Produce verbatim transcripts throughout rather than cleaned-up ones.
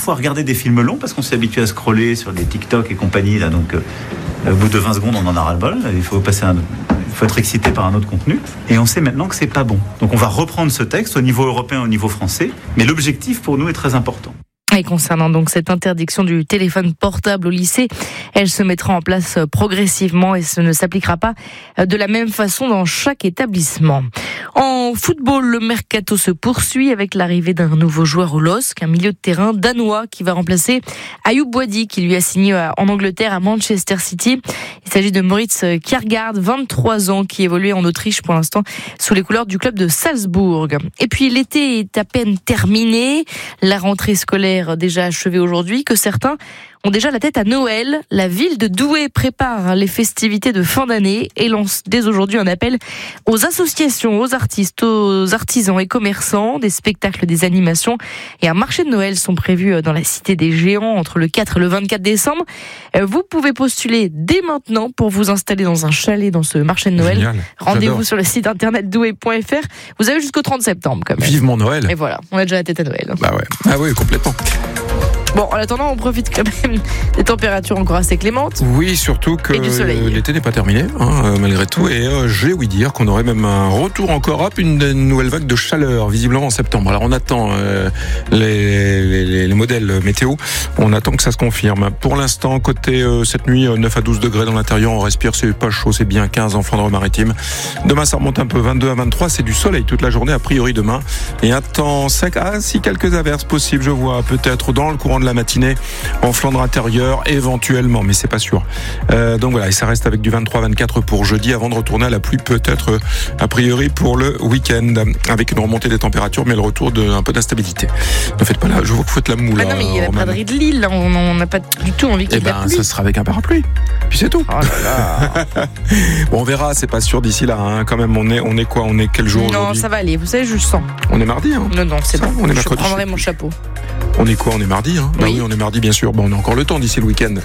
parfois regarder des films longs parce qu'on s'est habitué à scroller sur des TikTok et compagnie. Là, donc, euh, au bout de vingt secondes, on en a ras-le-bol. Il faut passer un... Il faut être excité par un autre contenu. Et on sait maintenant que c'est pas bon. Donc on va reprendre ce texte au niveau européen, au niveau français. Mais l'objectif pour nous est très important. Et concernant donc cette interdiction du téléphone portable au lycée, elle se mettra en place progressivement et ce ne s'appliquera pas de la même façon dans chaque établissement. En football, le mercato se poursuit avec l'arrivée d'un nouveau joueur au L O S C, un milieu de terrain danois qui va remplacer Ayoub Boadi qui lui a signé en Angleterre à Manchester City. Il s'agit de Moritz Kjærgaard, vingt-trois ans, qui évolue en Autriche pour l'instant sous les couleurs du club de Salzbourg. Et puis l'été est à peine terminé, la rentrée scolaire déjà achevée aujourd'hui, que certains ont déjà la tête à Noël. La ville de Douai prépare les festivités de fin d'année et lance dès aujourd'hui un appel aux associations, aux artistes, aux artisans et commerçants. Des spectacles, des animations et un marché de Noël sont prévus dans la Cité des Géants entre le quatre et le vingt-quatre décembre. Vous pouvez postuler dès maintenant pour vous installer dans un chalet dans ce marché de Noël. Génial. Rendez-vous J'adore. sur le site internet douai point f r. Vous avez jusqu'au trente septembre quand même. Vivement Noël. Et voilà, on a déjà la tête à Noël. Bah ouais. Ah oui, complètement. Bon, en attendant, on profite quand même des températures encore assez clémentes. Oui, surtout que Et du soleil. l'été n'est pas terminé, hein, euh, malgré tout. Et euh, j'ai ouï dire qu'on aurait même un retour encore, hop, une, une nouvelle vague de chaleur, visiblement en septembre. Alors on attend euh, les, les, les modèles météo, on attend que ça se confirme. Pour l'instant, côté euh, cette nuit, euh, neuf à douze degrés dans l'intérieur, on respire, c'est pas chaud, c'est bien, quinze en Flandre-Maritime. Demain, ça remonte un peu, vingt-deux à vingt-trois, c'est du soleil toute la journée, a priori demain. Et un temps sec, ah si, quelques averses possibles, je vois, peut-être dans le courant de la matinée en Flandre intérieure éventuellement, mais c'est pas sûr. Euh, donc voilà, et ça reste avec du vingt-trois vingt-quatre pour jeudi avant de retourner à la pluie peut-être euh, a priori pour le week-end avec une remontée des températures mais le retour d'un peu d'instabilité. Ne faites pas là, je vois que vous faites la moule. Ah non, mais il y a la Roman. braderie de Lille, là, on n'a pas du tout envie qu'il Eh y ait de ben, la pluie. ça sera avec un parapluie. Puis c'est tout. Oh là là. Bon, on verra, c'est pas sûr d'ici là. Hein. Quand même, on est, on est quoi On est quel jour Non, aujourd'hui ça va aller, vous savez, je le sens. On est mardi. Hein. Non, non, c'est Ça, bon. on est Je mercredi. prendrai mon chapeau. On est quoi On est mardi. Hein. Oui. Bah oui, on est mardi, bien sûr. Bon, on a encore le temps d'ici le week-end.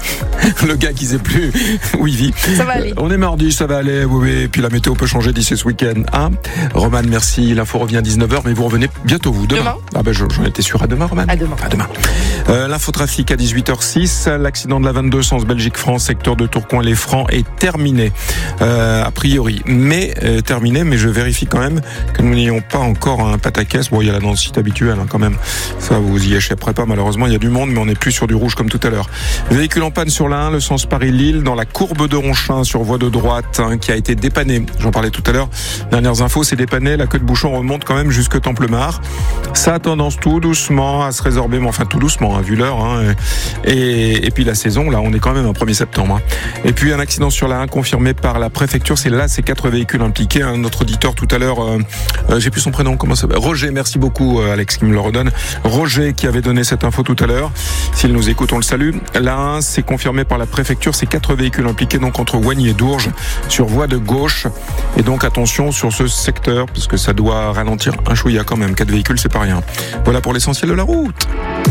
Le gars qui sait plus où il vit. Ça va aller. On est mardi, ça va aller. Oui, oui. Et puis la météo peut changer d'ici ce week-end. Hein Roman, merci. L'info revient à dix-neuf heures, mais vous revenez bientôt, vous, demain. Demain. Ah ben, j'en étais sûr. À demain, Roman. À demain. À demain. Euh, L'infotrafic à dix-huit heures six. L'accident de la vingt-deux sens Belgique-France, secteur de Tourcoing-les-Francs, est terminé. Euh, a priori. Mais, euh, terminé, mais je vérifie quand même que nous n'ayons pas encore un pataquès. Bon, il y a la densité habituelle, hein, quand même. Ça, vous y échapperez pas, malheureusement. Il y a du monde, mais on n'est plus sur du rouge comme tout à l'heure. Véhicule en panne sur la un, le sens Paris-Lille, dans la courbe de Ronchin, sur voie de droite, hein, qui a été dépannée. J'en parlais tout à l'heure. Dernières infos, c'est dépanné. La queue de bouchon remonte quand même jusque Templemar. Ça a tendance tout doucement à se résorber, mais enfin tout doucement, hein, vu l'heure. Hein, et, et puis la saison, là, on est quand même un premier septembre. Hein. Et puis un accident sur la un confirmé par la préfecture. C'est là, ces quatre véhicules impliqués. Un autre auditeur tout à l'heure, euh, euh, j'ai plus son prénom, comment ça s'appelle ? Roger, merci beaucoup, euh, Alex, qui me le redonne. Roger qui avait donné cette info tout à l'heure. S'il nous écoute, on le salue. La un, c'est confirmé par la préfecture. C'est quatre véhicules impliqués donc entre Wagny et Dourges sur voie de gauche. Et donc attention sur ce secteur parce que ça doit ralentir un chouïa quand même. Quatre véhicules, c'est pas rien. Voilà pour l'essentiel de la route.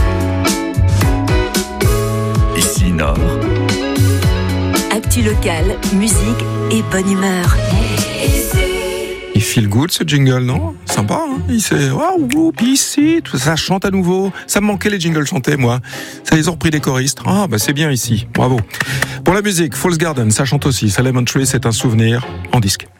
Ici Nord. Actu locale, musique et bonne humeur. Il feel good ce jingle, non ? Sympa, hein ? Il s'est... Waouh, puis ici, tout ça chante à nouveau. Ça me manquait les jingles chantés, moi. Ça les a repris des choristes. Ah, bah c'est bien ici. Bravo. Pour la musique, False Garden, ça chante aussi. Salem Tree, c'est un souvenir en disque.